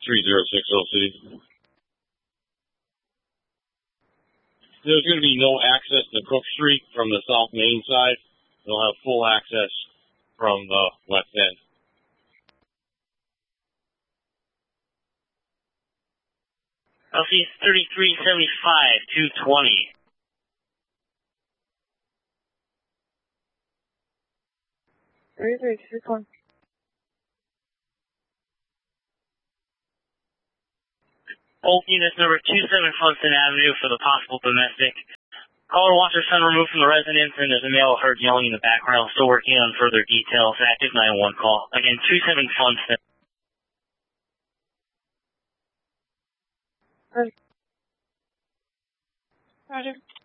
3060 City. There's going to be no access to Cook Street from the South Main side. They'll have full access from the west end. LC 3375, 220. Both units number 27 Funston Avenue for the possible domestic. Caller wants her son removed from the residence, and there's a male heard yelling in the background. Still working on further details. Active 911 call. Again, 27 Funston. Roger.